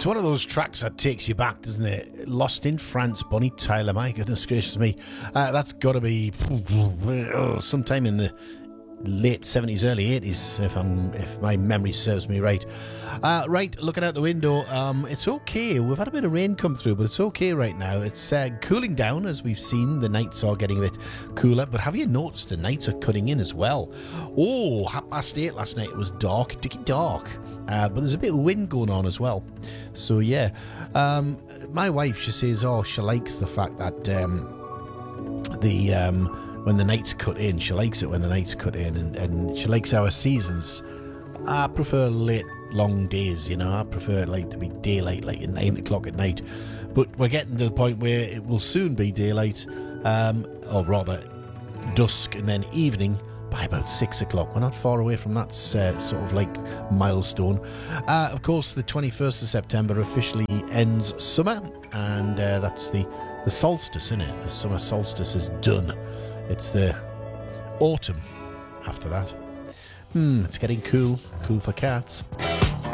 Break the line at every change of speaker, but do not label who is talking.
It's one of those tracks that takes you back, doesn't it? Lost in France, Bonnie Tyler. My goodness gracious me. That's got to be sometime in the late 70s, early 80s, if my memory serves me right. Right, looking out the window, it's okay. We've had a bit of rain come through, but it's okay right now. It's cooling down, as we've seen. The nights are getting a bit cooler, but have you noticed the nights are cutting in as well? Oh, 8:30 last night, it was dark, dicky dark, but there's a bit of wind going on as well. So yeah, my wife, she says, she likes the fact that when the nights cut in, she likes it when the nights cut in, and she likes our seasons. I prefer late, long days, I prefer it to be daylight, like at 9 o'clock at night. But we're getting to the point where it will soon be daylight, or rather dusk, and then evening by about 6 o'clock. We're not far away from that sort of milestone. Of course, the 21st of September officially ends summer, and that's the solstice, isn't it? The summer solstice is done. It's the autumn after that. It's getting cool for cats.